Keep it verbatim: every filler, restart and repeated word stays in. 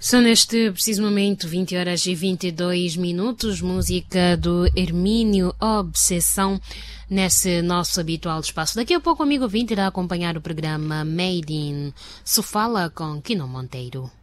São neste preciso momento vinte horas e vinte e dois minutos, música do Hermínio Obsessão, nesse nosso habitual espaço. Daqui a pouco o amigo ouvinte irá acompanhar o programa Made in Sofala com Quino Monteiro.